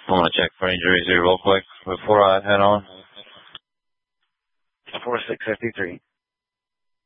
I want to check for injuries here real quick before I head on. 4653.